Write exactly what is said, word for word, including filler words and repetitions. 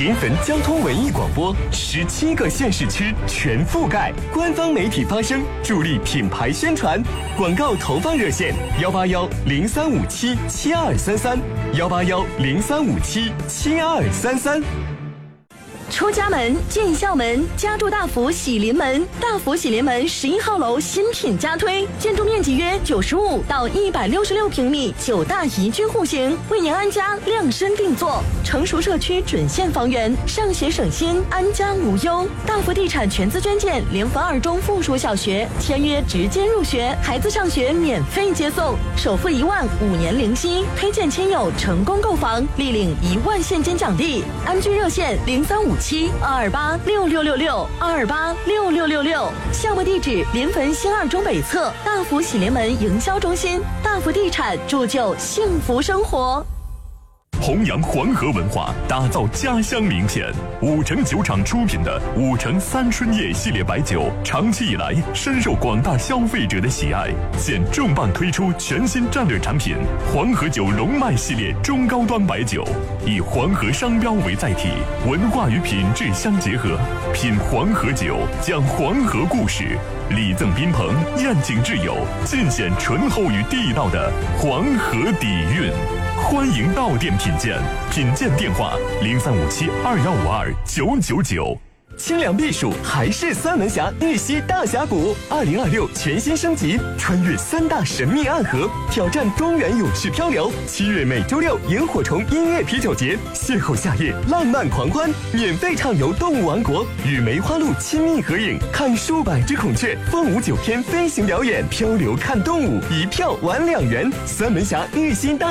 临汾交通文艺广播，十七个县市区全覆盖，官方媒体发声，助力品牌宣传。广告投放热线：幺八幺零三五七七二三三，幺八幺零三五七七二三三。 出家门，进校门，家住大福喜临门。大福喜临门十一号楼新品加推，建筑面积约九十五到一百六十六平米，九大宜居户型，为您安家量身定做。成熟社区准现房源，上学省心，安家无忧。大福地产全资捐建临汾二中附属小学，签约直接入学，孩子上学免费接送，首付一万，五年零息。推荐亲友成功购房，立领一万现金奖励。安居热线零三五七二二八六六六六二二八六六六六，项目地址临汾新二中北侧大福喜临门营销中心。大福地产铸就幸福生活。 弘扬黄河文化，打造家乡名片。五城酒厂出品的五城三春叶系列白酒，长期以来深受广大消费者的喜爱。现重磅推出全新战略产品黄河酒龙脉系列中高端白酒，以黄河商标为载体，文化与品质相结合，品黄河酒，讲黄河故事，礼赠宾朋，宴请挚友，尽显醇厚与地道的黄河底蕴。欢迎到店品鉴，品鉴电话零三五七二幺五二九九九。 清凉避暑还是三门峡玉溪大峡谷，二零二六全新升级，穿越三大神秘暗河，挑战中原永续漂流。七月每周六萤火虫音乐啤酒节，邂逅夏夜浪漫狂欢，免费畅游动物王国，与梅花鹿亲密合影，看数百只孔雀，凤舞九天飞行表演，漂流看动物，一票玩两元。三门峡玉溪大